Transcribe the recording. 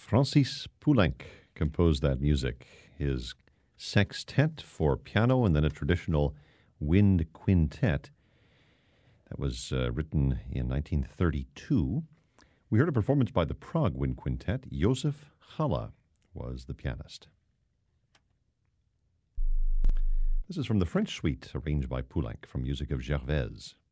Francis Poulenc composed that music. His sextet for piano and then a traditional wind quintet that was written in 1932. We heard a performance by the Prague Wind Quintet. Josef Halle was the pianist. This is from the French suite arranged by Poulenc from music of Gervaise.